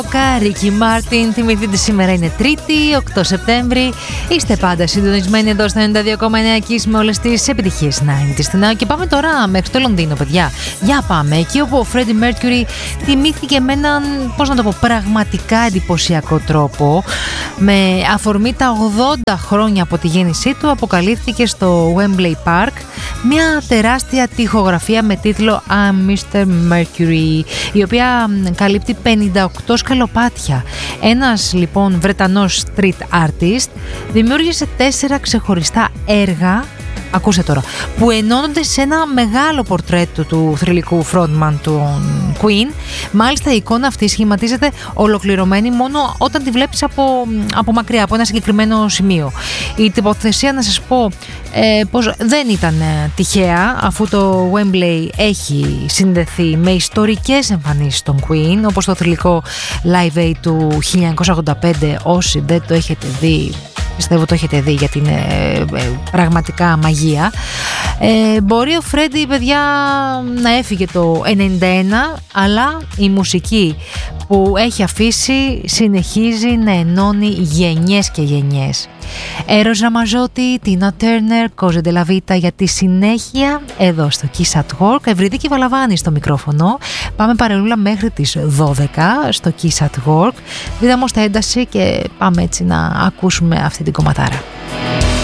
Ρίκι Μάρτιν, θυμηθείτε σήμερα είναι Τρίτη, 8 Σεπτέμβρη. Είστε πάντα συντονισμένοι εδώ στο 92,9 Kiss με όλες τις επιτυχίες 90's. Και πάμε τώρα μέχρι το Λονδίνο, παιδιά. Για πάμε, εκεί όπου ο Freddie Mercury τιμήθηκε με έναν, πώς να το πω, πραγματικά εντυπωσιακό τρόπο. Με αφορμή τα 80 χρόνια από τη γέννησή του, αποκαλύφθηκε στο Wembley Park μια τεράστια τοιχογραφία με τίτλο I'm Mr. Mercury, η οποία καλύπτει 58 σκαλοπάτια. Ένας λοιπόν Βρετανός street artist δημιούργησε 4 ξεχωριστά έργα, ακούστε τώρα, που ενώνονται σε ένα μεγάλο πορτρέτο του θρυλικού frontman του Queen. Μάλιστα η εικόνα αυτή σχηματίζεται ολοκληρωμένη μόνο όταν τη βλέπεις από μακριά, από ένα συγκεκριμένο σημείο. Η τοποθεσία, να σας πω, πως δεν ήταν τυχαία, αφού το Wembley έχει συνδεθεί με ιστορικές εμφανίσεις των Queen, όπως το θρυλικό Live Aid του 1985. Όσοι δεν το έχετε δει, πιστεύω το έχετε δει, γιατί είναι πραγματικά μαγεία. Μπορεί ο Φρέντι, παιδιά, να έφυγε το 91, αλλά η μουσική που έχει αφήσει συνεχίζει να ενώνει γενιές και γενιές. Έρος Ραμαζότη, Τίνα Τέρνερ, Κόζε ντε λα Βίτα για τη συνέχεια εδώ στο Kiss at Work. Ευρυδίκη Βαλαβάνη στο μικρόφωνο. Πάμε παρελούλα μέχρι τις 12 στο Kiss at Work. Δίδαμε στα ένταση και πάμε έτσι να ακούσουμε αυτή την κομματάρα.